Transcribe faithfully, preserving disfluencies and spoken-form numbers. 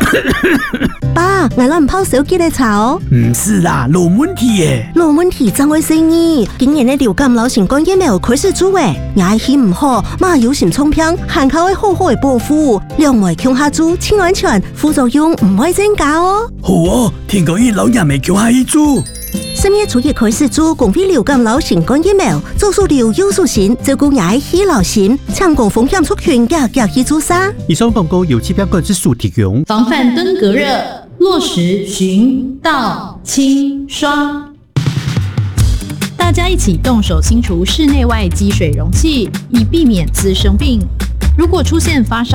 爸，我咱唔泡手机来查哦。 唔是啦，老问题耶。 老问题怎回事呢？今年的流感老新冠疫苗开始做诶，牙气唔好，马有心冲偏，含口会好好的保护，两枚强下做，清安全，副作用唔会增加哦。 好哦，听讲伊老人未强下去做。 十月初一开始做公费流感老新冠疫苗，做出流有素性，照顾牙气老心，抢攻风险族群嘅嘅去做啥？ 以上广告由气象管制署提供。 防范登革热，落实循道清刷。大家一起动手清除室内外积水容器，以避免滋生病。如果出现发烧